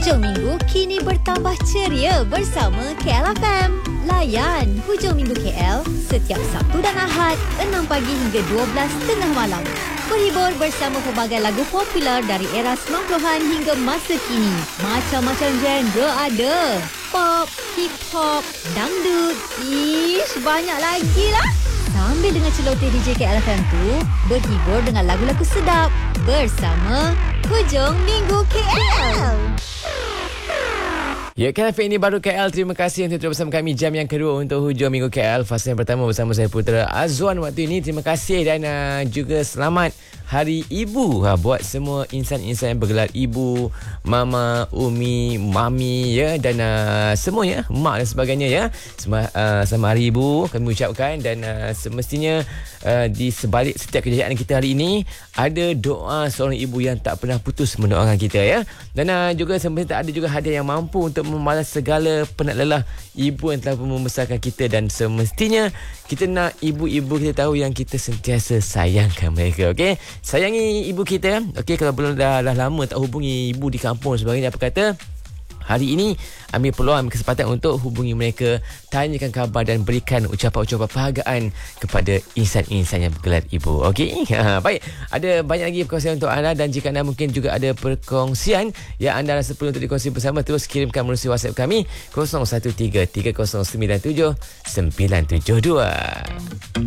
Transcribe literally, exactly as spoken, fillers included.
Hujung minggu kini bertambah ceria bersama K L F M. Layan Hujung Minggu K L setiap Sabtu dan Ahad enam pagi hingga dua belas tengah malam. Berhibur bersama pelbagai lagu popular dari era sembilan puluhan hingga masa kini. Macam-macam genre ada. Pop, hip hop, dangdut, ish, banyak lagi lah. Sambil dengan celoteh D J K L F M tu, berhibur dengan lagu-lagu sedap bersama Hujung Minggu K L. Ya, K L F M ini baru K L. Terima kasih untuk terus bersama kami jam yang kedua untuk Hujung Minggu K L. Fasa yang pertama bersama saya Putera Azwan waktu ini. Terima kasih dan uh, juga selamat Hari Ibu ha, buat semua insan-insan yang bergelar ibu, mama, umi, mami ya, dan uh, semuanya, mak dan sebagainya ya. Semua uh, sama Hari Ibu kami ucapkan, dan uh, semestinya uh, di sebalik setiap kejayaan kita hari ini ada doa seorang ibu yang tak pernah putus mendoakan kita ya. Dan uh, juga semestinya ada juga hadiah yang mampu untuk membalas segala penat lelah ibu yang telah membesarkan kita, dan semestinya kita nak ibu-ibu kita tahu yang kita sentiasa sayangkan mereka. Okey, sayangi ibu kita. Okey, kalau belum dah, dah lama tak hubungi ibu di kampung sebagainya, apa kata hari ini ambil peluang, ambil kesempatan untuk hubungi mereka, tanyakan khabar dan berikan ucapan-ucapan penghargaan kepada insan-insan yang bergelar ibu. Okey, ha, baik. Ada banyak lagi perkongsian untuk anda, dan jika anda mungkin juga ada perkongsian yang anda rasa perlu untuk dikongsi bersama, terus kirimkan melalui WhatsApp kami kosong satu tiga tiga kosong sembilan tujuh sembilan tujuh dua.